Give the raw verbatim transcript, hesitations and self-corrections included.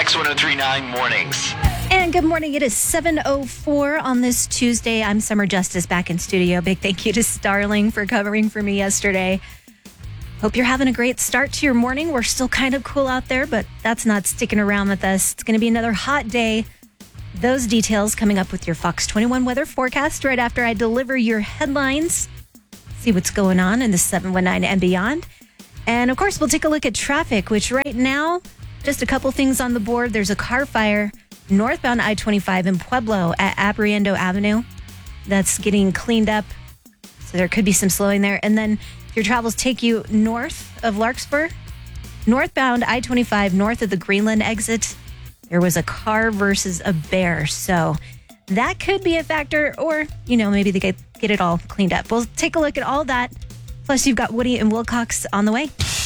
X one oh three point nine Mornings. And good morning. It is seven oh four on this Tuesday. I'm Summer Justice back in studio. Big thank you to Starling for covering for me yesterday. Hope you're having a great start to your morning. We're still kind of cool out there, but that's not sticking around with us. It's going to be another hot day. Those details coming up with your Fox twenty-one weather forecast right after I deliver your headlines. See what's going on in the seven one nine and beyond. And of course, we'll take a look at traffic, which right now, just a couple things on the board. There's a car fire northbound I twenty-five in Pueblo at Abriendo Avenue. That's getting cleaned up, so there could be some slowing there. And then if your travels take you north of Larkspur, northbound I twenty-five north of the Greenland exit, there was a car versus a bear. So that could be a factor, or, you know, maybe they get, get it all cleaned up. We'll take a look at all that. Plus, you've got Woody and Wilcox on the way.